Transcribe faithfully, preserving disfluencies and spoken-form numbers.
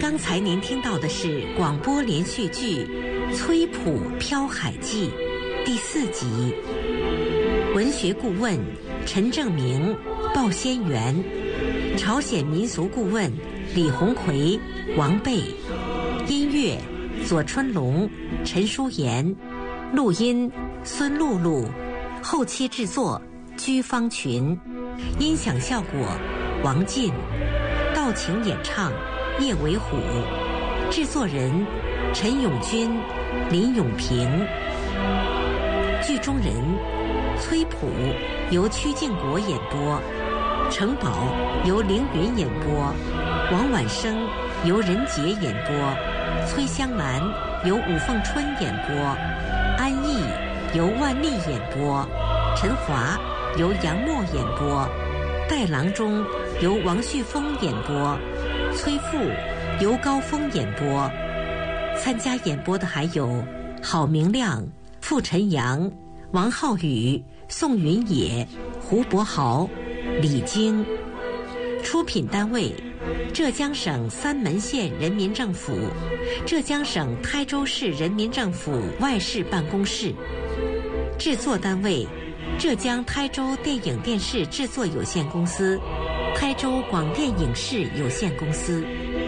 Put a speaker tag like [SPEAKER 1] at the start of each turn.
[SPEAKER 1] 刚才您听到的是广播连续剧《崔普漂海记》第四集，文学顾问陈正明、鲍先元，朝鲜民俗顾问李鸿奎、王贝，音乐左春龙、陈淑妍，录音孙露露，后期制作居方群，音响效果王进，道情演唱叶伟虎，制作人陈永军、林永平。剧中人崔普由曲靖国演播，城堡由凌云演播，王婉生由任杰演播，崔香兰由武凤春演播，安逸由万丽演播，陈华由杨默演播，带郎中由王旭峰演播，崔富由高峰演播。参加演播的还有郝明亮、傅晨阳、王浩宇、宋云野、胡博豪、李晶。出品单位浙江省三门县人民政府、浙江省台州市人民政府外事办公室。制作单位浙江台州电影电视制作有限公司、台州广电影视有限公司。